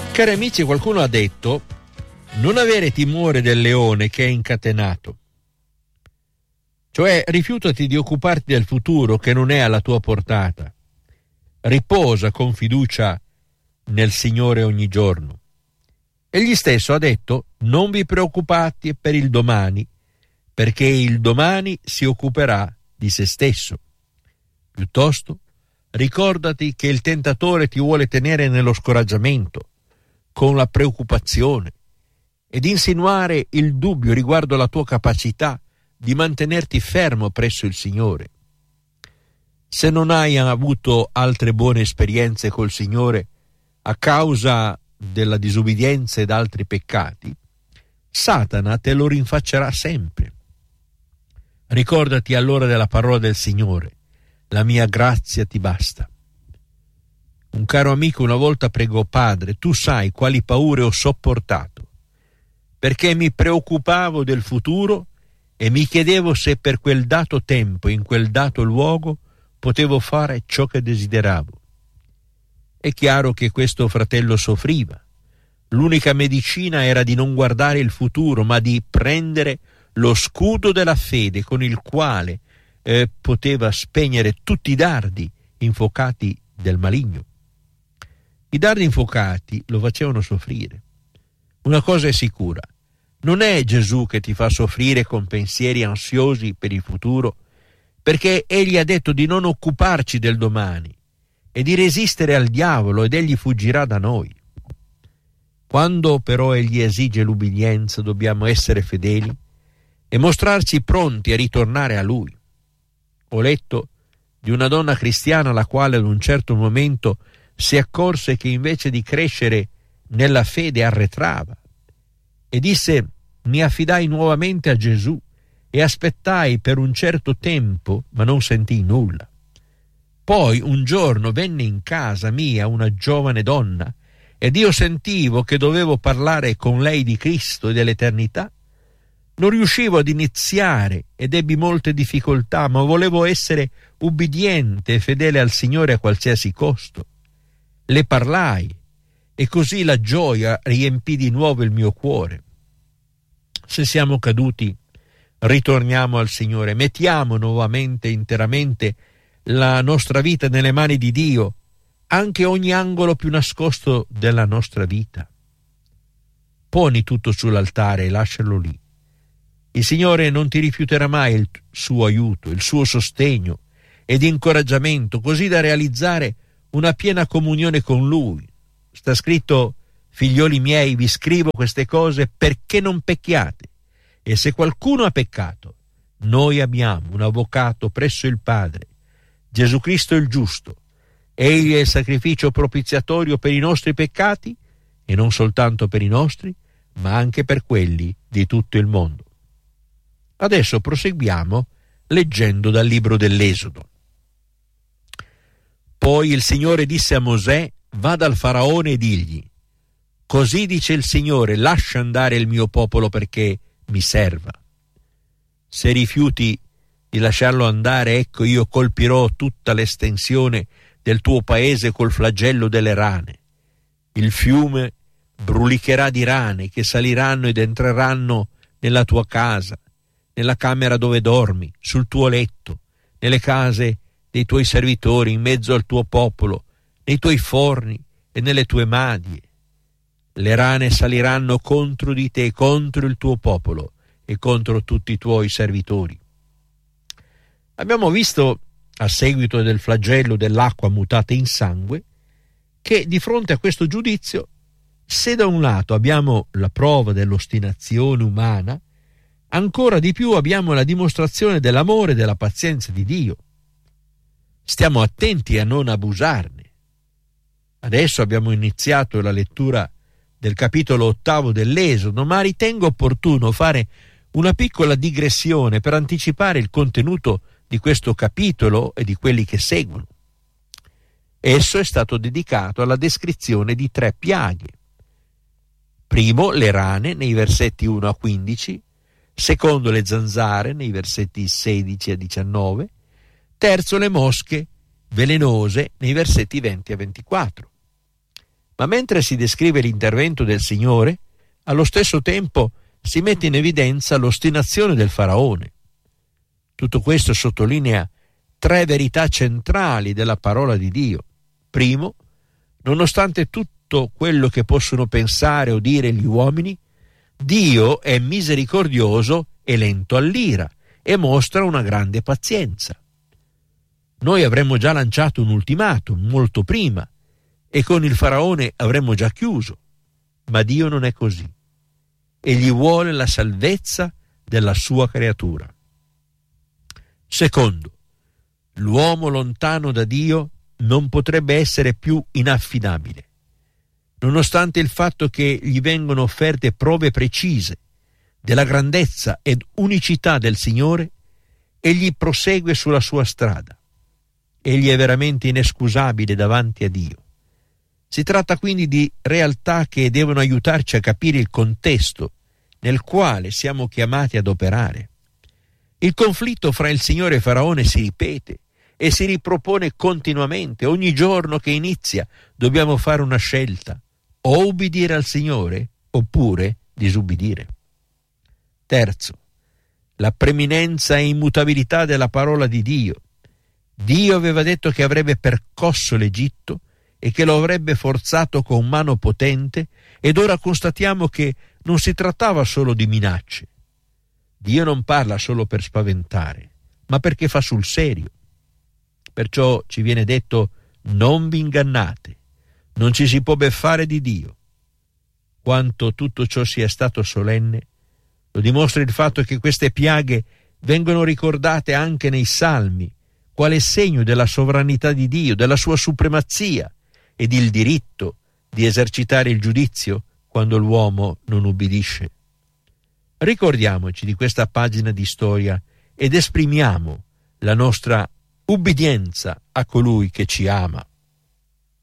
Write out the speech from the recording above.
Cari amici, qualcuno ha detto: non avere timore del leone che è incatenato. Cioè, rifiutati di occuparti del futuro che non è alla tua portata. Riposa con fiducia nel Signore ogni giorno. Egli stesso ha detto: non vi preoccupate per il domani, perché il domani si occuperà di se stesso. Piuttosto, ricordati che il tentatore ti vuole tenere nello scoraggiamento, con la preoccupazione, ed insinuare il dubbio riguardo alla tua capacità di mantenerti fermo presso il Signore. Se non hai avuto altre buone esperienze col Signore a causa della disubbidienza ed altri peccati, Satana te lo rinfaccerà sempre. Ricordati allora della parola del Signore: la mia grazia ti basta. Un caro amico una volta pregò: Padre, tu sai quali paure ho sopportato, perché mi preoccupavo del futuro e mi chiedevo se per quel dato tempo, in quel dato luogo, potevo fare ciò che desideravo. È chiaro che questo fratello soffriva. L'unica medicina era di non guardare il futuro, ma di prendere lo scudo della fede con il quale poteva spegnere tutti i dardi infuocati del maligno. I dardi infuocati lo facevano soffrire. Una cosa è sicura: non è Gesù che ti fa soffrire con pensieri ansiosi per il futuro, perché egli ha detto di non occuparci del domani e di resistere al diavolo, ed egli fuggirà da noi. Quando però egli esige l'ubbidienza, dobbiamo essere fedeli e mostrarci pronti a ritornare a lui. Ho letto di una donna cristiana la quale ad un certo momento si accorse che invece di crescere nella fede arretrava, e disse: mi affidai nuovamente a Gesù e aspettai per un certo tempo, ma non sentii nulla. Poi un giorno venne in casa mia una giovane donna, ed io sentivo che dovevo parlare con lei di Cristo e dell'eternità. Non riuscivo ad iniziare ed ebbi molte difficoltà, ma volevo essere ubbidiente e fedele al Signore a qualsiasi costo. Le parlai e così la gioia riempì di nuovo il mio cuore. Se siamo caduti, ritorniamo al Signore, mettiamo nuovamente interamente la nostra vita nelle mani di Dio, anche ogni angolo più nascosto della nostra vita. Poni tutto sull'altare e lascialo lì. Il Signore non ti rifiuterà mai il suo aiuto, il suo sostegno ed incoraggiamento, così da realizzare una piena comunione con Lui. Sta scritto: figlioli miei, vi scrivo queste cose perché non pecchiate. E se qualcuno ha peccato, noi abbiamo un avvocato presso il Padre, Gesù Cristo il giusto. Egli è il sacrificio propiziatorio per i nostri peccati, e non soltanto per i nostri, ma anche per quelli di tutto il mondo. Adesso proseguiamo leggendo dal libro dell'Esodo. Poi il Signore disse a Mosè: va dal Faraone e digli: così dice il Signore, lascia andare il mio popolo perché mi serva. Se rifiuti di lasciarlo andare, ecco, io colpirò tutta l'estensione del tuo paese col flagello delle rane. Il fiume brulicherà di rane che saliranno ed entreranno nella tua casa, nella camera dove dormi, sul tuo letto, nelle case dei tuoi servitori, in mezzo al tuo popolo, nei tuoi forni e nelle tue madie. Le rane saliranno contro di te, contro il tuo popolo e contro tutti i tuoi servitori. Abbiamo visto, a seguito del flagello dell'acqua mutata in sangue, che di fronte a questo giudizio, se da un lato abbiamo la prova dell'ostinazione umana, ancora di più abbiamo la dimostrazione dell'amore e della pazienza di Dio. Stiamo attenti a non abusarne. Adesso abbiamo iniziato la lettura del capitolo 8 dell'Esodo, ma ritengo opportuno fare una piccola digressione per anticipare il contenuto di questo capitolo e di quelli che seguono. Esso è stato dedicato alla descrizione di 3 piaghe. Primo, le rane nei versetti 1 a 15, secondo, le zanzare nei versetti 16 a 19, terzo, le mosche velenose nei versetti 20 a 24. Ma mentre si descrive l'intervento del Signore, allo stesso tempo si mette in evidenza l'ostinazione del faraone. Tutto questo sottolinea 3 verità centrali della parola di Dio. Primo, nonostante tutto quello che possono pensare o dire gli uomini, Dio è misericordioso e lento all'ira e mostra una grande pazienza. Noi avremmo già lanciato un ultimatum molto prima e con il faraone avremmo già chiuso, ma Dio non è così. Egli vuole la salvezza della sua creatura. Secondo, l'uomo lontano da Dio non potrebbe essere più inaffidabile. Nonostante il fatto che gli vengono offerte prove precise della grandezza ed unicità del Signore, egli prosegue sulla sua strada. Egli è veramente inescusabile davanti a Dio. Si tratta quindi di realtà che devono aiutarci a capire il contesto nel quale siamo chiamati ad operare. Il conflitto fra il Signore e Faraone si ripete e si ripropone continuamente. Ogni giorno che inizia dobbiamo fare una scelta: o ubbidire al Signore oppure disubbidire. Terzo, la preminenza e immutabilità della parola di Dio. Dio aveva detto che avrebbe percosso l'Egitto e che lo avrebbe forzato con mano potente, ed ora constatiamo che non si trattava solo di minacce. Dio non parla solo per spaventare, ma perché fa sul serio. Perciò ci viene detto: non vi ingannate, non ci si può beffare di Dio. Quanto tutto ciò sia stato solenne lo dimostra il fatto che queste piaghe vengono ricordate anche nei Salmi, quale segno della sovranità di Dio, della sua supremazia ed il diritto di esercitare il giudizio quando l'uomo non ubbidisce. Ricordiamoci di questa pagina di storia ed esprimiamo la nostra ubbidienza a colui che ci ama.